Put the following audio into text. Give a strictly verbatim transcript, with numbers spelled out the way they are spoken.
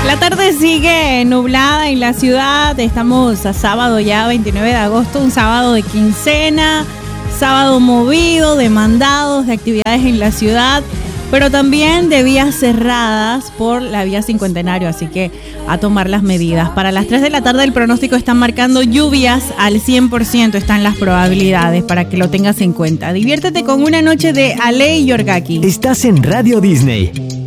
La tarde sigue nublada en la ciudad. Estamos a sábado ya, veintinueve de agosto, un sábado de quincena, sábado movido, de mandados, de actividades en la ciudad, pero también de vías cerradas por la vía Cincuentenario, así que a tomar las medidas. Para las tres de la tarde el pronóstico está marcando lluvias al cien por ciento, están las probabilidades para que lo tengas en cuenta. Diviértete con una noche de Ale y Yorgaki. Estás en Radio Disney.